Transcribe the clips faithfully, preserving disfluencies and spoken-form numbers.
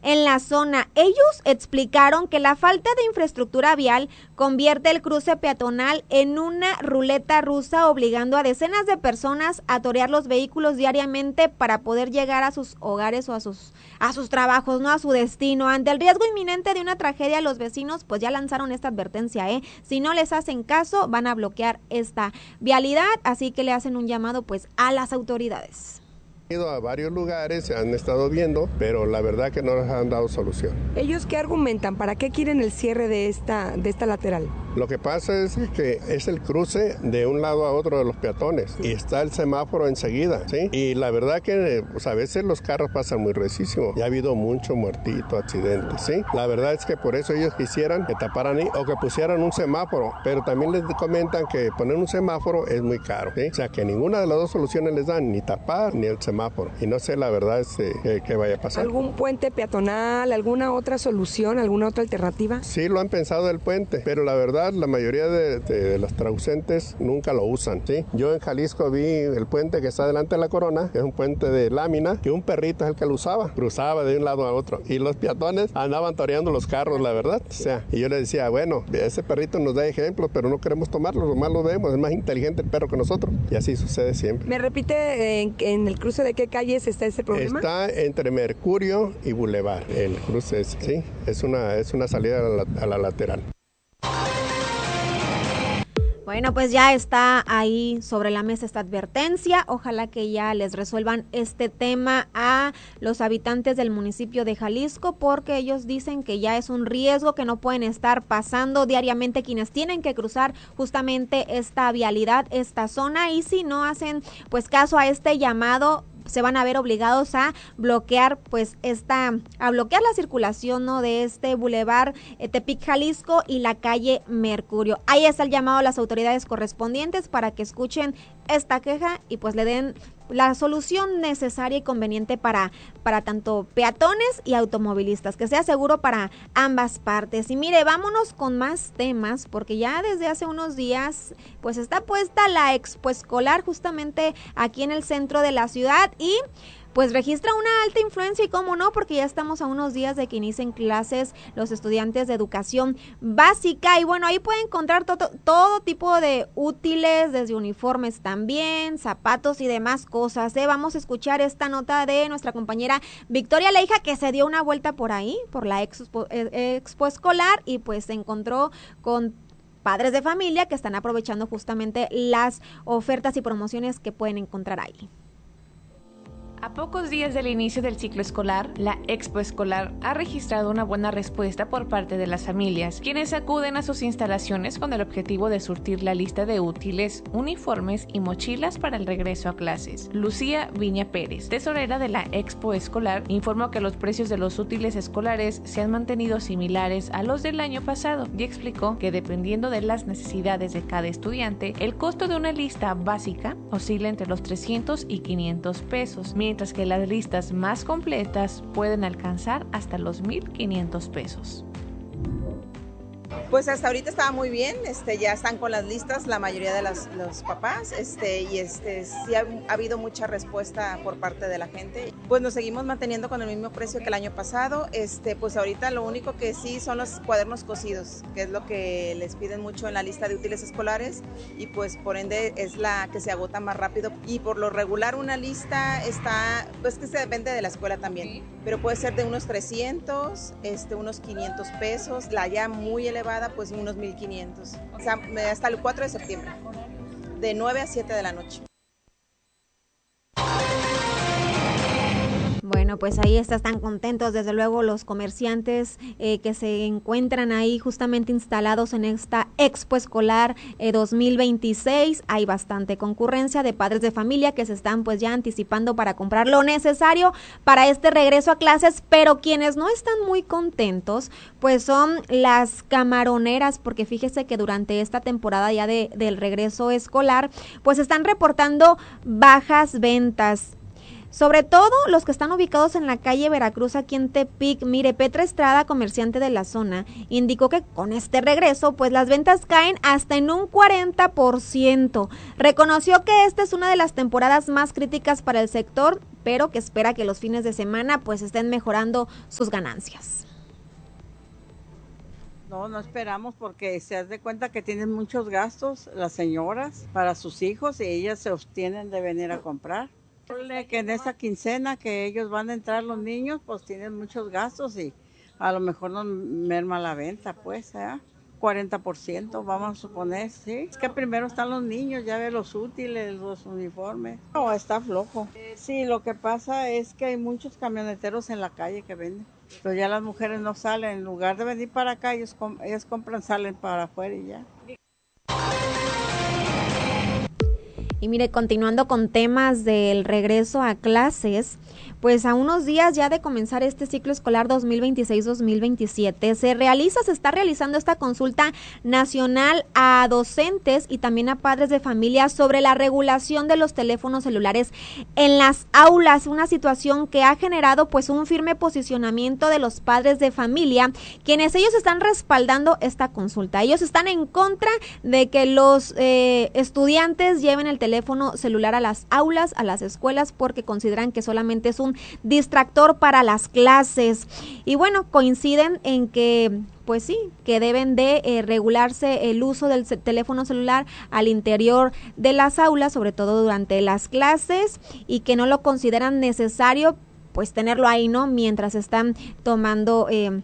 en la zona. Ellos explicaron que la falta de infraestructura vial convierte el cruce peatonal en una ruleta rusa, obligando a decenas de personas a torear los vehículos diariamente para poder llegar a sus hogares o a sus, a sus trabajos, no a su destino. Ante el riesgo inminente de una tragedia, los vecinos pues ya lanzaron esta advertencia, ¿eh? Si no les hacen caso, van a bloquear esta vialidad, así que le hacen un llamado pues a las autoridades. Han ido a varios lugares, se han estado viendo, pero la verdad que no les han dado solución. ¿Ellos qué argumentan? ¿Para qué quieren el cierre de esta, de esta lateral? Lo que pasa es que es el cruce de un lado a otro de los peatones y está el semáforo enseguida, ¿sí? Y la verdad que pues, a veces los carros pasan muy recísimo. Ya ha habido mucho muertito, accidentes, ¿sí? La verdad es que por eso ellos quisieran que taparan ahí o que pusieran un semáforo, pero también les comentan que poner un semáforo es muy caro, ¿sí? O sea, que ninguna de las dos soluciones les dan, ni tapar ni el semáforo. Y no sé la verdad es eh, que vaya a pasar. ¿Algún puente peatonal, alguna otra solución, alguna otra alternativa? Sí, lo han pensado el puente, pero la verdad la mayoría de, de, de los transeúntes nunca lo usan, ¿sí? Yo en Jalisco vi el puente que está delante de la Corona, que es un puente de lámina, que un perrito es el que lo usaba, cruzaba de un lado a otro, y los peatones andaban toreando los carros, la verdad, o sea, y yo le decía, bueno, ese perrito nos da ejemplos, pero no queremos tomarlo, lo más lo vemos, es más inteligente el perro que nosotros, y así sucede siempre. ¿Me repite en, en el cruce de qué calles está ese problema? Está entre Mercurio y Boulevard, el cruce es, sí, es una, es una salida a la, a la lateral. Bueno, pues ya está ahí sobre la mesa esta advertencia. Ojalá que ya les resuelvan este tema a los habitantes del municipio de Jalisco, porque ellos dicen que ya es un riesgo que no pueden estar pasando diariamente quienes tienen que cruzar justamente esta vialidad, esta zona, y si no hacen pues caso a este llamado, se van a ver obligados a bloquear pues esta, a bloquear la circulación, ¿no?, de este bulevar eh, Tepic Jalisco y la calle Mercurio. Ahí está el llamado a las autoridades correspondientes para que escuchen esta queja y pues le den la solución necesaria y conveniente para, para tanto peatones y automovilistas, que sea seguro para ambas partes. Y mire, vámonos con más temas, porque ya desde hace unos días pues está puesta la expo escolar justamente aquí en el centro de la ciudad y pues registra una alta influencia, y cómo no, porque ya estamos a unos días de que inicien clases los estudiantes de educación básica, y bueno, ahí pueden encontrar todo, todo tipo de útiles, desde uniformes también, zapatos y demás cosas, ¿eh? Vamos a escuchar esta nota de nuestra compañera Victoria Leija, que se dio una vuelta por ahí, por la expo, eh, expo escolar, y pues se encontró con padres de familia que están aprovechando justamente las ofertas y promociones que pueden encontrar ahí. A pocos días del inicio del ciclo escolar, la Expo Escolar ha registrado una buena respuesta por parte de las familias, quienes acuden a sus instalaciones con el objetivo de surtir la lista de útiles, uniformes y mochilas para el regreso a clases. Lucía Viña Pérez, tesorera de la Expo Escolar, informó que los precios de los útiles escolares se han mantenido similares a los del año pasado y explicó que dependiendo de las necesidades de cada estudiante, el costo de una lista básica oscila entre los trescientos y quinientos pesos, mientras que las listas más completas pueden alcanzar hasta los mil quinientos pesos. Pues hasta ahorita estaba muy bien, este, ya están con las listas la mayoría de las, los papás, este, y este, sí ha, ha habido mucha respuesta por parte de la gente. Pues nos seguimos manteniendo con el mismo precio que el año pasado, este, pues ahorita lo único que sí son los cuadernos cosidos, que es lo que les piden mucho en la lista de útiles escolares, y pues por ende es la que se agota más rápido, y por lo regular una lista está, pues que se depende de la escuela también, pero puede ser de unos trescientos, este, unos quinientos pesos, la ya muy elevada pues unos mil quinientos, o sea, hasta el cuatro de septiembre, de nueve a siete de la noche. Bueno, pues ahí está, están contentos desde luego los comerciantes eh, que se encuentran ahí justamente instalados en esta Expo Escolar eh, dos mil veintiséis. Hay bastante concurrencia de padres de familia que se están pues ya anticipando para comprar lo necesario para este regreso a clases, pero quienes no están muy contentos pues son las camaroneras, porque fíjese que durante esta temporada ya de, del regreso escolar pues están reportando bajas ventas. Sobre todo los que están ubicados en la calle Veracruz aquí en Tepic. Mire, Petra Estrada, comerciante de la zona, indicó que con este regreso pues las ventas caen hasta en un cuarenta por ciento. Reconoció que esta es una de las temporadas más críticas para el sector, pero que espera que los fines de semana pues estén mejorando sus ganancias. No, no esperamos porque se hace cuenta que tienen muchos gastos las señoras para sus hijos y ellas se obtienen de venir a comprar. Que en esa quincena que ellos van a entrar los niños, pues tienen muchos gastos y a lo mejor nos merma la venta, pues, ¿eh? cuarenta por ciento, vamos a suponer, sí. Es que primero están los niños, ya ve los útiles, los uniformes. No, está flojo. Eh, sí, lo que pasa es que hay muchos camioneteros en la calle que venden. Pero ya las mujeres no salen, en lugar de venir para acá, ellos, ellos compran, salen para afuera y ya. Y mire, continuando con temas del regreso a clases, pues a unos días ya de comenzar este ciclo escolar dos mil veintiséis dos mil veintisiete, se realiza, se está realizando esta consulta nacional a docentes y también a padres de familia sobre la regulación de los teléfonos celulares en las aulas, una situación que ha generado pues un firme posicionamiento de los padres de familia, quienes ellos están respaldando esta consulta. Ellos están en contra de que los eh, estudiantes lleven el teléfono teléfono celular a las aulas, a las escuelas, porque consideran que solamente es un distractor para las clases. Y bueno, coinciden en que pues sí, que deben de eh, regularse el uso del ce- teléfono celular al interior de las aulas, sobre todo durante las clases, y que no lo consideran necesario pues tenerlo ahí, ¿no? Mientras están tomando eh,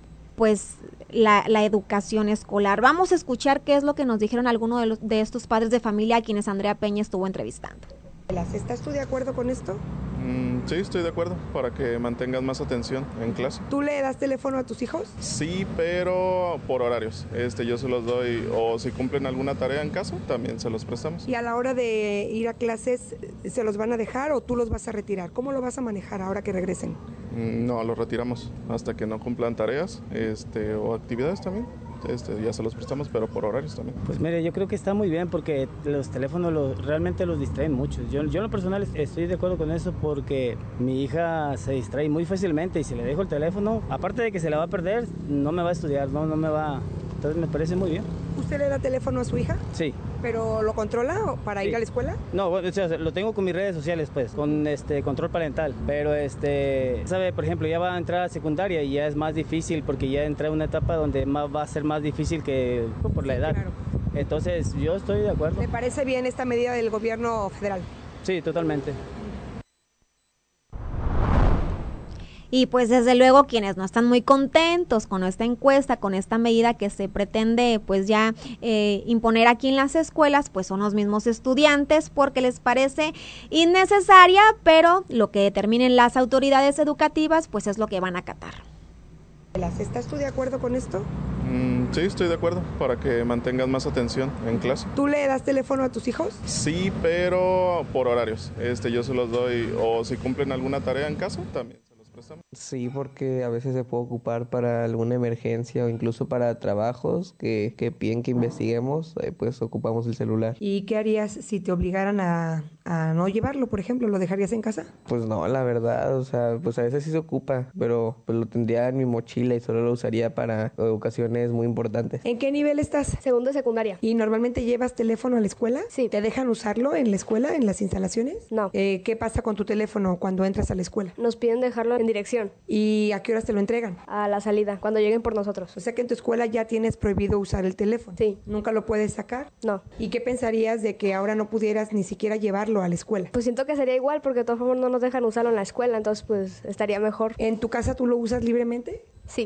pues La, la educación escolar. Vamos a escuchar qué es lo que nos dijeron algunos de, los, de estos padres de familia a quienes Andrea Peña estuvo entrevistando. ¿Estás tú de acuerdo con esto? Mm, sí, estoy de acuerdo, para que mantengas más atención en clase. ¿Tú le das teléfono a tus hijos? Sí, pero por horarios. Este, yo se los doy, o si cumplen alguna tarea en casa, también se los prestamos. ¿Y a la hora de ir a clases, se los van a dejar o tú los vas a retirar? ¿Cómo lo vas a manejar ahora que regresen? Mm, no, los retiramos hasta que no cumplan tareas este, o actividades también. Este, ya se los prestamos, pero por horarios también. Pues mire, yo creo que está muy bien porque los teléfonos los, realmente los distraen mucho. Yo, yo en lo personal estoy de acuerdo con eso porque mi hija se distrae muy fácilmente y si le dejo el teléfono, aparte de que se la va a perder, no me va a estudiar, no, no me va... Entonces me parece muy bien. ¿Usted le da teléfono a su hija? Sí. ¿Pero lo controla para sí. ir a la escuela? No, o sea, lo tengo con mis redes sociales, pues, con este control parental. Pero, este, sabe, por ejemplo, ya va a entrar a secundaria y ya es más difícil porque ya entra a una etapa donde más, va a ser más difícil que por la edad. Claro. Entonces, yo estoy de acuerdo. ¿Le parece bien esta medida del gobierno federal? Sí, totalmente. Y pues desde luego quienes no están muy contentos con esta encuesta, con esta medida que se pretende pues ya eh, imponer aquí en las escuelas, pues son los mismos estudiantes porque les parece innecesaria, pero lo que determinen las autoridades educativas pues es lo que van a acatar. ¿Estás tú de acuerdo con esto? Mm, sí, estoy de acuerdo, para que mantengas más atención en clase. ¿Tú le das teléfono a tus hijos? Sí, pero por horarios. Este, yo se los doy, o si cumplen alguna tarea en casa, también. Sí, porque a veces se puede ocupar para alguna emergencia o incluso para trabajos que, que piden que investiguemos, eh, pues ocupamos el celular. ¿Y qué harías si te obligaran a, a no llevarlo, por ejemplo? ¿Lo dejarías en casa? Pues no, la verdad, o sea, pues a veces sí se ocupa, pero pues lo tendría en mi mochila y solo lo usaría para ocasiones muy importantes. ¿En qué nivel estás? Segundo de secundaria. ¿Y normalmente llevas teléfono a la escuela? Sí. ¿Te dejan usarlo en la escuela, en las instalaciones? No. Eh, ¿Qué pasa con tu teléfono cuando entras a la escuela? Nos piden dejarlo en dirección. ¿Y a qué horas te lo entregan? A la salida, cuando lleguen por nosotros. O sea que en tu escuela ya tienes prohibido usar el teléfono. Sí. ¿Nunca lo puedes sacar? No. ¿Y qué pensarías de que ahora no pudieras ni siquiera llevarlo a la escuela? Pues siento que sería igual porque de todas formas no nos dejan usarlo en la escuela, entonces pues estaría mejor. ¿En tu casa tú lo usas libremente? Sí.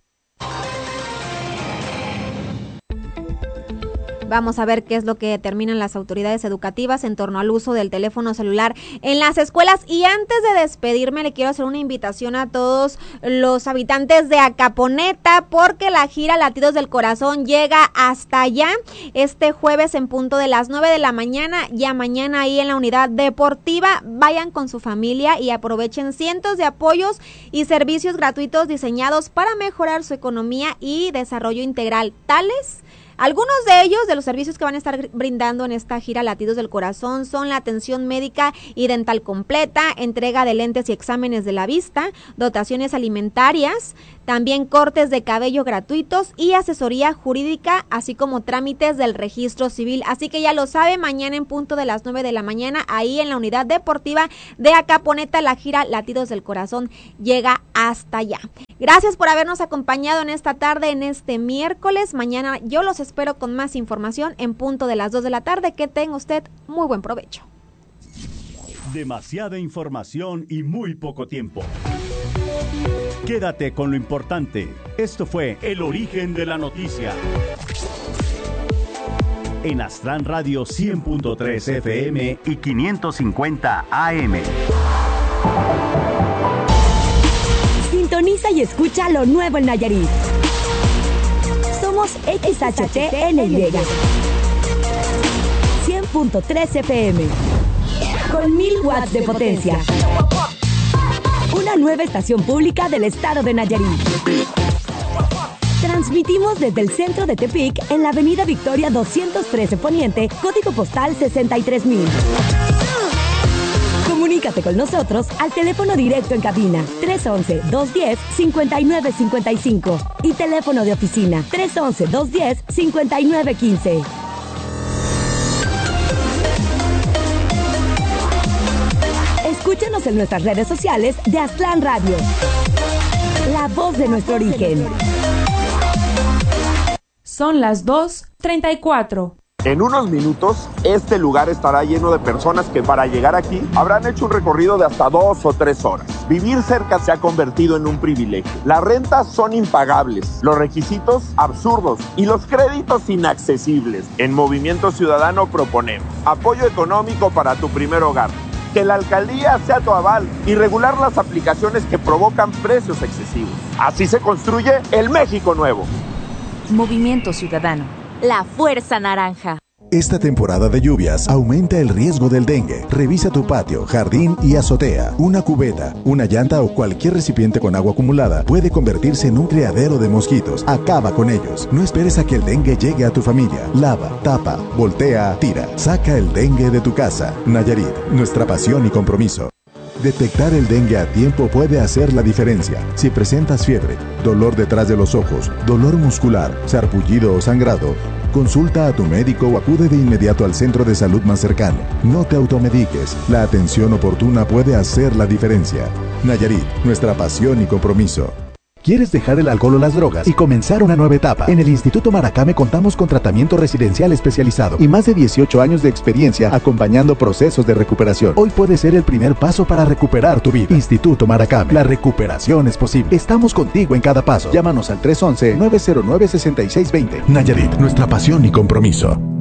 Vamos a ver qué es lo que determinan las autoridades educativas en torno al uso del teléfono celular en las escuelas. Y antes de despedirme, le quiero hacer una invitación a todos los habitantes de Acaponeta, porque la gira Latidos del Corazón llega hasta allá este jueves en punto de las nueve de la mañana. Ya mañana ahí en la unidad deportiva, vayan con su familia y aprovechen cientos de apoyos y servicios gratuitos diseñados para mejorar su economía y desarrollo integral, tales Algunos de ellos, de los servicios que van a estar brindando en esta gira Latidos del Corazón, son la atención médica y dental completa, entrega de lentes y exámenes de la vista, dotaciones alimentarias, también cortes de cabello gratuitos y asesoría jurídica, así como trámites del registro civil. Así que ya lo sabe, mañana en punto de las nueve de la mañana, ahí en la unidad deportiva de Acaponeta, la gira Latidos del Corazón llega hasta allá. Gracias por habernos acompañado en esta tarde, en este miércoles. Mañana yo los espero con más información en punto de las dos de la tarde. Que tenga usted muy buen provecho. Demasiada información y muy poco tiempo. Quédate con lo importante. Esto fue El Origen de la Noticia. En Aztlán Radio cien punto tres F M y quinientos cincuenta A M. Sintoniza y escucha lo nuevo en Nayarit. Somos X H T N Y. cien punto tres F M. Con mil watts de potencia. Una nueva estación pública del estado de Nayarit. Transmitimos desde el centro de Tepic en la avenida Victoria doscientos trece Poniente, código postal sesenta y tres mil. Comunícate con nosotros al teléfono directo en cabina tres once, dos diez, cincuenta y nueve cincuenta y cinco y teléfono de oficina tres once, dos diez, cincuenta y nueve quince. Escúchanos en nuestras redes sociales de Aztlán Radio. La voz de nuestro origen. Son las dos treinta y cuatro. En unos minutos, este lugar estará lleno de personas que para llegar aquí habrán hecho un recorrido de hasta dos o tres horas. Vivir cerca se ha convertido en un privilegio. Las rentas son impagables, los requisitos absurdos y los créditos inaccesibles. En Movimiento Ciudadano proponemos apoyo económico para tu primer hogar, que la alcaldía sea tu aval y regular las aplicaciones que provocan precios excesivos. Así se construye el México nuevo. Movimiento Ciudadano. La Fuerza Naranja. Esta temporada de lluvias aumenta el riesgo del dengue. Revisa tu patio, jardín y azotea. Una cubeta, una llanta o cualquier recipiente con agua acumulada puede convertirse en un criadero de mosquitos. Acaba con ellos. No esperes a que el dengue llegue a tu familia. Lava, tapa, voltea, tira. Saca el dengue de tu casa. Nayarit, nuestra pasión y compromiso. Detectar el dengue a tiempo puede hacer la diferencia. Si presentas fiebre, dolor detrás de los ojos, dolor muscular, sarpullido o sangrado, consulta a tu médico o acude de inmediato al centro de salud más cercano. No te automediques. La atención oportuna puede hacer la diferencia. Nayarit, nuestra pasión y compromiso. ¿Quieres dejar el alcohol o las drogas y comenzar una nueva etapa? En el Instituto Maracame contamos con tratamiento residencial especializado y más de dieciocho años de experiencia acompañando procesos de recuperación. Hoy puede ser el primer paso para recuperar tu vida. Instituto Maracame, la recuperación es posible. Estamos contigo en cada paso. Llámanos al tres once, nueve cero nueve, seis seis dos cero. Nayarit, nuestra pasión y compromiso.